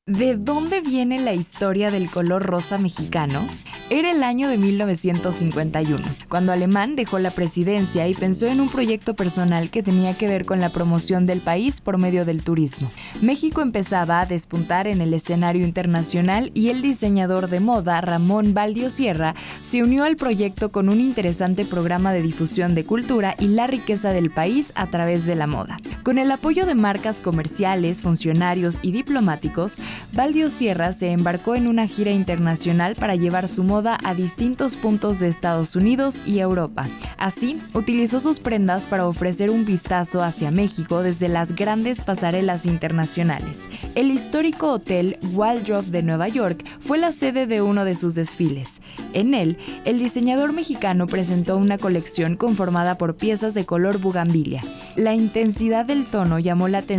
¿De dónde viene la historia del color rosa mexicano? Era el año de 1951, cuando Alemán dejó la presidencia y pensó en un proyecto personal que tenía que ver con la promoción del país por medio del turismo. México empezaba a despuntar en el escenario internacional y el diseñador de moda Ramón Valdiossierra se unió al proyecto con un interesante programa de difusión de cultura y la riqueza del país a través de la moda. Con el apoyo de marcas comerciales, funcionarios y diplomáticos, Valdiossierra se embarcó en una gira internacional para llevar su moda a distintos puntos de Estados Unidos y Europa. Así, utilizó sus prendas para ofrecer un vistazo hacia México desde las grandes pasarelas internacionales. El histórico hotel Waldorf de Nueva York fue la sede de uno de sus desfiles. En él, el diseñador mexicano presentó una colección conformada por piezas de color bugambilia. La intensidad del tono llamó la atención